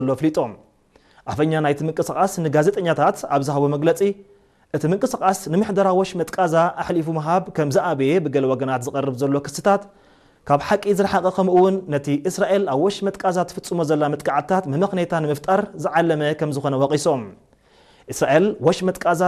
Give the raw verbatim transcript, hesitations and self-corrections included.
له فليتهم أفنيا نايت منقسقاس نغازيطنياتات أبزهو مغلصي እቲ منقسقاس ንምሕደራ ወሽመጥ ቃዛ ኣሕሊፉ መሃብ ከም ዘኣበየ ብገለ ወገናት ዝቐርብ ዘሎ ክስታት ካብ ሓቂ ዝረሓቐ ከምኡውን ነቲ እስራኤል ኣብ ወሽመጥ ቃዛ ትፍጽሞ ዘላ መጥቃዕታት መምኽኔታ ንምፍጣር ዝዓለመ ከም ዝኾነ ወቂሶም እስራኤል ወሽመጥ ቃዛ